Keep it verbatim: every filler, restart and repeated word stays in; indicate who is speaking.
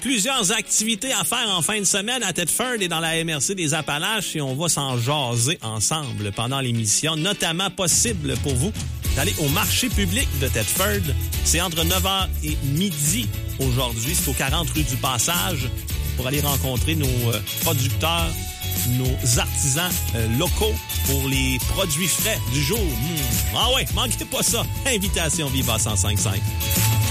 Speaker 1: Plusieurs activités à faire en fin de semaine à Thetford et dans la M R C des Appalaches et on va s'en jaser ensemble pendant l'émission, notamment possible pour vous d'aller au marché public de Thetford. C'est entre neuf heures et midi aujourd'hui. C'est au quarante rue du Passage pour aller rencontrer nos euh, producteurs, nos artisans euh, locaux pour les produits frais du jour. Mmh. Ah ouais, manquez pas ça. Invitation Viva cent cinq virgule cinq.